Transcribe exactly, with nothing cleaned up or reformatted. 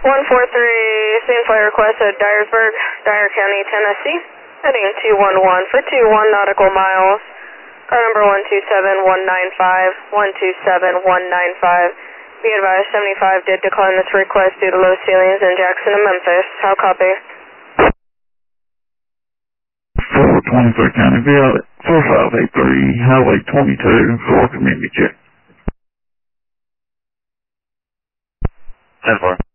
one four three, scene flight request at Dyersburg, Dyer County, Tennessee. Heading two one one for two one nautical miles. Car number one two seven one nine five, one two seven one nine five. Be advised, seventy-five did decline this request due to low ceilings in Jackson and Memphis. How copy? four twenty-three County, be out at four five eight three, Highway twenty-two, for community check. ten four.